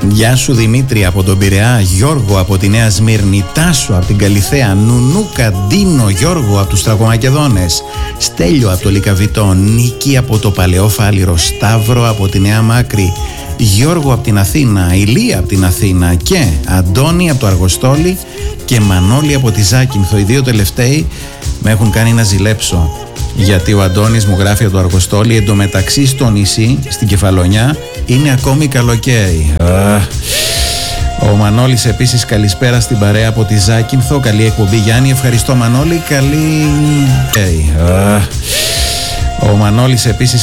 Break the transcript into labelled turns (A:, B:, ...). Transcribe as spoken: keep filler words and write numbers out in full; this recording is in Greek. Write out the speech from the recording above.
A: Γεια σου Δημήτρη από τον Πειραιά, Γιώργο από τη Νέα Σμύρνη, Τάσο από την Καλιθέα, Νουνούκα, Ντίνο, Γιώργο από τους Τραγωμακεδόνες, Στέλιο από το Λυκαβητό, Νίκη από το Παλαιό Φάληρο, Σταύρο από τη Νέα Μάκρη, Γιώργο από την Αθήνα, Ηλία από την Αθήνα και Αντώνη από το Αργοστόλι και Μανώλη από τη Ζάκυνθο. Οι δύο τελευταίοι με έχουν κάνει να ζηλέψω, γιατί ο Αντώνης μου γράφει από το Αργοστόλι, εντωμεταξύ στο νησί, στην Κεφαλονιά, είναι ακόμη καλοκαίρι. Ο Μανώλης επίσης καλησπέρα στην παρέα από τη Ζάκυνθο. Καλή εκπομπή Γιάννη, ευχαριστώ Μανώλη, καλή... Ο Μανώλης επίσης